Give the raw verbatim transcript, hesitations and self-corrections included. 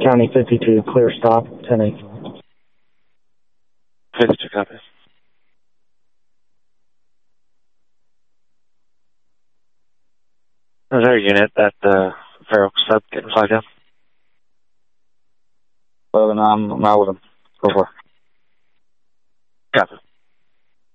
County fifty-two, clear stop, ten eight. fifty-two, copy. Is there a unit at the Fair Oaks sub getting flagged down? eleven, I'm, I'm out with him. Go for it. Copy.